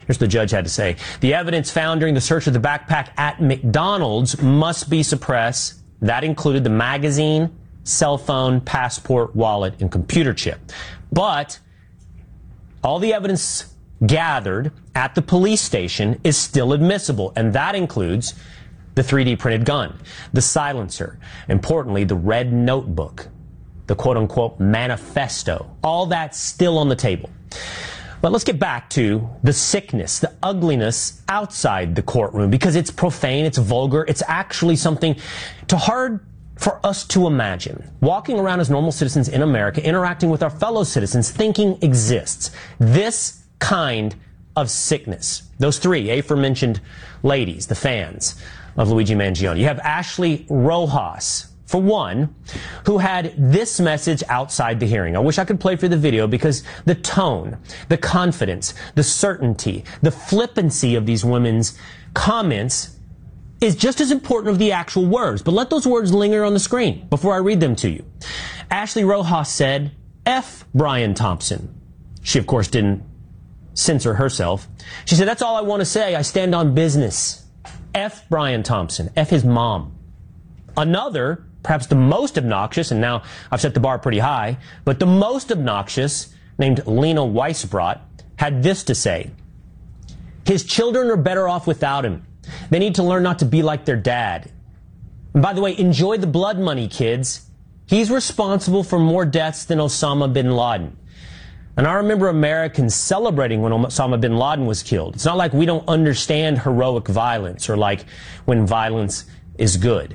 Here's what the judge had to say. The evidence found during the search of the backpack at McDonald's must be suppressed. That included the magazine, cell phone, passport, wallet, and computer chip. But all the evidence gathered at the police station is still admissible, and that includes the 3D printed gun, the silencer, importantly, the red notebook, the quote-unquote manifesto. All that's still on the table. But let's get back to the sickness, the ugliness outside the courtroom, because it's profane, it's vulgar, it's actually something too hard for us to imagine. Walking around as normal citizens in America, interacting with our fellow citizens, thinking exists. This kind of sickness. Those three aforementioned ladies, the fans of Luigi Mangione. You have Ashley Rojas, for one, who had this message outside the hearing. I wish I could play for the video because the tone, the confidence, the certainty, the flippancy of these women's comments is just as important as the actual words. But let those words linger on the screen before I read them to you. Ashley Rojas said, F. Brian Thompson. She, of course, didn't censor herself. She said, that's all I want to say. I stand on business. F. Brian Thompson. F. his mom. Another, perhaps the most obnoxious, and now I've set the bar pretty high, but the most obnoxious, named Lena Weisbrot, had this to say. His children are better off without him. They need to learn not to be like their dad. And by the way, enjoy the blood money, kids. He's responsible for more deaths than Osama bin Laden. And I remember Americans celebrating when Osama bin Laden was killed. It's not like we don't understand heroic violence or like when violence is good.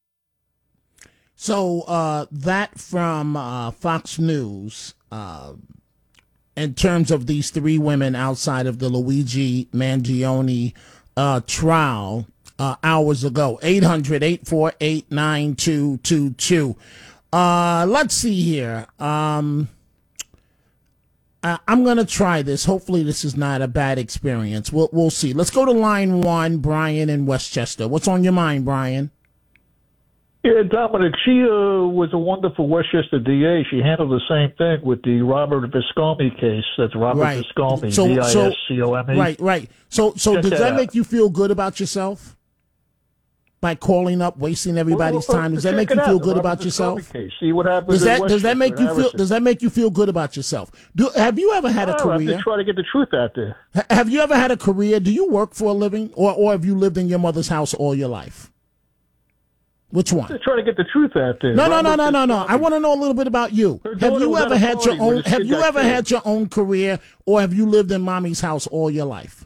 So that from Fox News, in terms of these three women outside of the Luigi Mangione trial hours ago. 800-848-9222. Let's see here. I'm going to try this. Hopefully this is not a bad experience. We'll see. Let's go to line one, Brian in Westchester. What's on your mind, Brian? Yeah, Dominic, she was a wonderful Westchester DA. She handled the same thing with the Robert Viscomi case. That's Robert Viscomi, Viscome. Right. So does that make you feel good about yourself? By calling up, wasting everybody's time, does that make you feel good about yourself? See what happens. Does that make you feel? Does that make you feel good about yourself? Have you ever had a career? I'm just trying to get the truth out there. Have you ever had a career? Do you work for a living, or have you lived in your mother's house all your life? Which one? Just trying to get the truth out there. No. I want to know a little bit about you. Have you ever had your own? Have you ever had your own career, or have you lived in mommy's house all your life?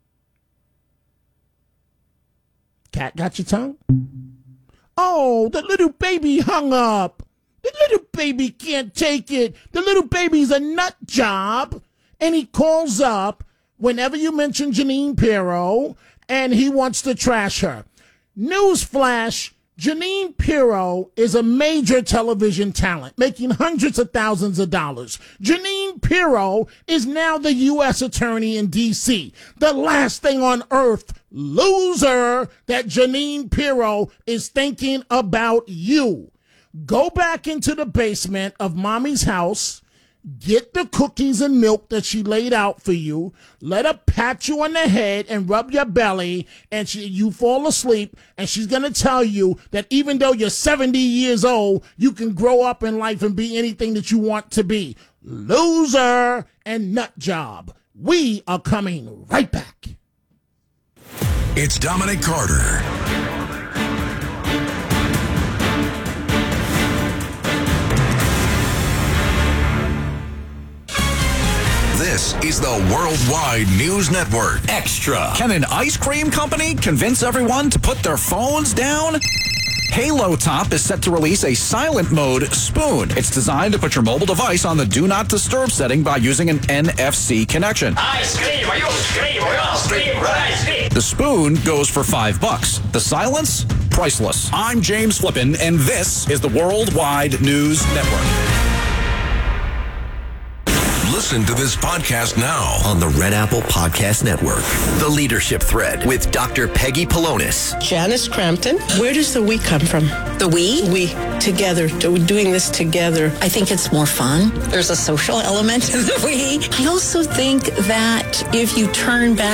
Cat got your tongue? Oh, the little baby hung up. The little baby can't take it. The little baby's a nut job. And he calls up whenever you mention Jeanine Pirro, and he wants to trash her. Newsflash, Jeanine Pirro is a major television talent, making hundreds of thousands of dollars. Jeanine Pirro is now the U.S. attorney in D.C. The last thing on earth, loser, that Jeanine Pirro is thinking about you. Go back into the basement of mommy's house, get the cookies and milk that she laid out for you, let her pat you on the head and rub your belly, and you fall asleep, and she's going to tell you that even though you're 70 years old, you can grow up in life and be anything that you want to be. Loser and nut job. We are coming right back. It's Dominic Carter. This is the Worldwide News Network. Extra. Can an ice cream company convince everyone to put their phones down? Halo Top is set to release a silent mode spoon. It's designed to put your mobile device on the Do Not Disturb setting by using an NFC connection. Ice cream, you scream, we all scream, ice cream. The spoon goes for $5. The silence, priceless. I'm James Flippin, and this is the Worldwide News Network. Listen to this podcast now on the Red Apple Podcast Network. The Leadership Thread with Dr. Peggy Polonis. Janice Crampton. Where does the we come from? The we? We. Together. Doing this together. I think it's more fun. There's a social element to the we. I also think that if you turn back